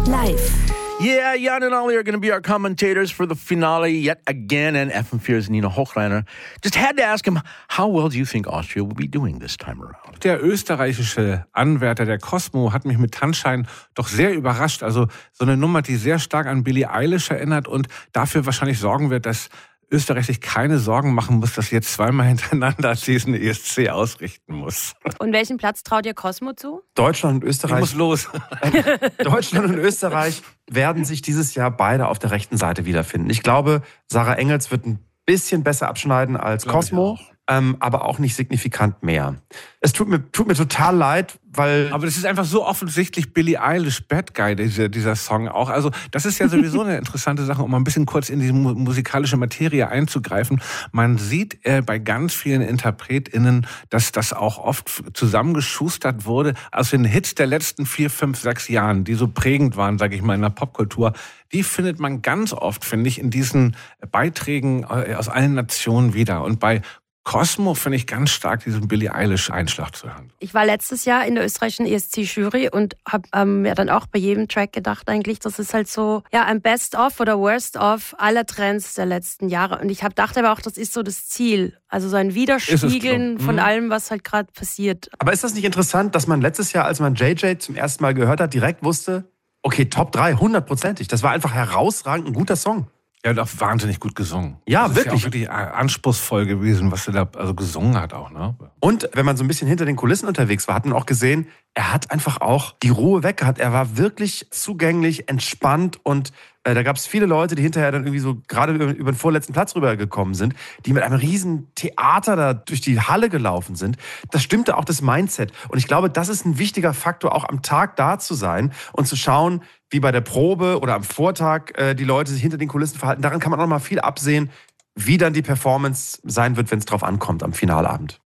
Live. Yeah, Jan and Ollie are going to be our commentators for the finale yet again, and FM4's Nina Hochreiner. Just had to ask him, how well do you think Austria will be doing this time around? Der österreichische Anwärter, der Cosmo, hat mich mit Tannstein doch sehr überrascht. Also so eine Nummer, die sehr stark an Billie Eilish erinnert und dafür wahrscheinlich sorgen wird, dass Österreich sich keine Sorgen machen muss, dass sie jetzt zweimal hintereinander diesen ESC ausrichten muss. Und welchen Platz traut ihr Cosmo zu? Deutschland und Österreich. Ich muss los. Deutschland und Österreich werden sich dieses Jahr beide auf der rechten Seite wiederfinden. Ich glaube, Sarah Engels wird ein bisschen besser abschneiden als Cosmo. Aber auch nicht signifikant mehr. Es tut mir total leid, weil... Aber das ist einfach so offensichtlich Billie Eilish, Bad Guy, dieser Song auch. Also das ist ja sowieso eine interessante Sache, um mal ein bisschen kurz in diese musikalische Materie einzugreifen. Man sieht bei ganz vielen InterpretInnen, dass das auch oft zusammengeschustert wurde aus den Hits der letzten 4, 5, 6 Jahren, die so prägend waren, sage ich mal, in der Popkultur. Die findet man ganz oft, finde ich, in diesen Beiträgen aus allen Nationen wieder. Und bei Cosmo finde ich ganz stark diesen Billie Eilish-Einschlag zu hören. Ich war letztes Jahr in der österreichischen ESC-Jury und habe mir dann auch bei jedem Track gedacht eigentlich, das ist halt so ein Best-of oder Worst-of aller Trends der letzten Jahre. Und ich dachte aber auch, das ist so das Ziel. Also so ein Widerspiegeln von allem, was halt gerade passiert. Aber ist das nicht interessant, dass man letztes Jahr, als man JJ zum ersten Mal gehört hat, direkt wusste, okay, Top 3, 100%. Das war einfach herausragend ein guter Song. Er hat auch wahnsinnig gut gesungen. Ja, das wirklich. Ist ja auch wirklich anspruchsvoll gewesen, was er da also gesungen hat auch, ne? Und wenn man so ein bisschen hinter den Kulissen unterwegs war, hat man auch gesehen, er hat einfach auch die Ruhe weg gehabt. Er war wirklich zugänglich, entspannt und da gab es viele Leute, die hinterher dann irgendwie so gerade über den vorletzten Platz rübergekommen sind, die mit einem riesen Theater da durch die Halle gelaufen sind. Das stimmte auch das Mindset. Und ich glaube, das ist ein wichtiger Faktor, auch am Tag da zu sein und zu schauen, wie bei der Probe oder am Vortag die Leute sich hinter den Kulissen verhalten. Daran kann man auch noch mal viel absehen, wie dann die Performance sein wird, wenn es drauf ankommt am Finalabend.